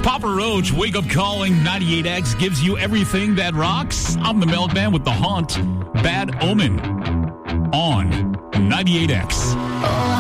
Papa Roach, Wake Up Calling 98X gives you everything that rocks. I'm the Milkman with The Haunt, Bad Omen on 98X.